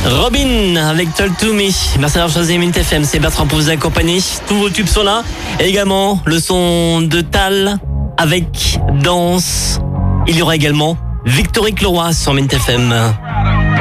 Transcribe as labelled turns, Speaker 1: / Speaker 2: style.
Speaker 1: Robin avec Talk to Me. Merci d'avoir choisi Mint FM. C'est Bertrand pour vous accompagner. Tous vos tubes sont là. Et également le son de Tal avec Danse. Il y aura également Victorie Cloa sur Mint FM.